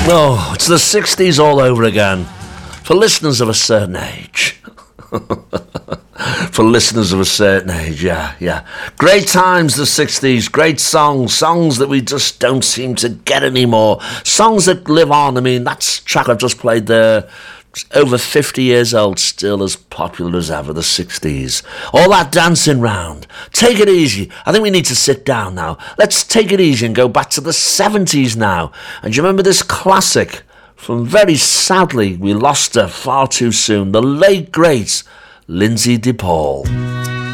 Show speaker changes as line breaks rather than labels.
Oh, it's the 60s all over again. For listeners of a certain age. For listeners of a certain age, yeah. Great times, the 60s. Great songs that we just don't seem to get anymore. Songs that live on. I mean, that track I've just played there, over 50 years old, still as popular as ever, the 60s. All that dancing round. Take it easy. I think we need to sit down now. Let's take it easy and go back to the 70s now. And do you remember this classic from very sadly, we lost her far too soon, the late great Lindsay DePaul.